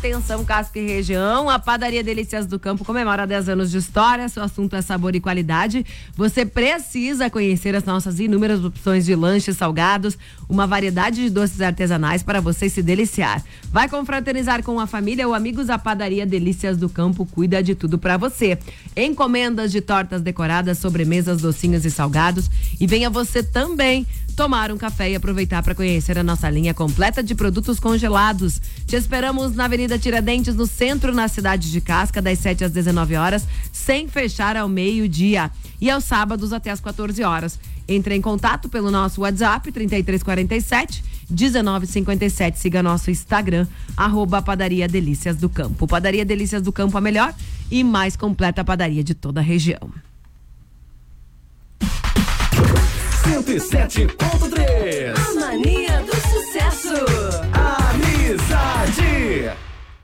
Atenção, Casca e região, a Padaria Delícias do Campo comemora 10 anos de história. Seu assunto é sabor e qualidade. Você precisa conhecer as nossas inúmeras opções de lanches salgados, uma variedade de doces artesanais para você se deliciar. Vai confraternizar com a família ou amigos, a Padaria Delícias do Campo cuida de tudo para você. Encomendas de tortas decoradas, sobremesas, docinhos e salgados. E venha você também tomar um café e aproveitar para conhecer a nossa linha completa de produtos congelados. Te esperamos na Avenida Tiradentes, no centro, na cidade de Casca, das 7 às 19 horas, sem fechar ao meio-dia. E aos sábados até às 14 horas. Entre em contato pelo nosso WhatsApp, 3347-1957. Siga nosso Instagram, @Padaria Delícias do Campo. Padaria Delícias do Campo, a melhor e mais completa padaria de toda a região. 107.3 A mania do sucesso. Amizade.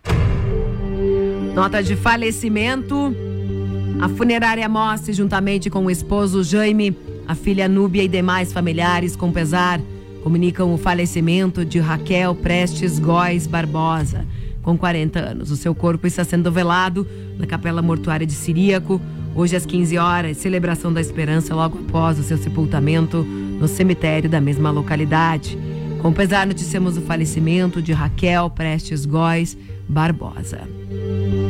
Nota de falecimento. A funerária Mossi, juntamente com o esposo Jaime, a filha Núbia e demais familiares, com pesar, comunicam o falecimento de Raquel Prestes Góes Barbosa, com 40 anos. O seu corpo está sendo velado na Capela Mortuária de Ciríaco, hoje às 15 horas, celebração da esperança logo após o seu sepultamento no cemitério da mesma localidade. Com pesar, noticiamos o falecimento de Raquel Prestes Góes Barbosa.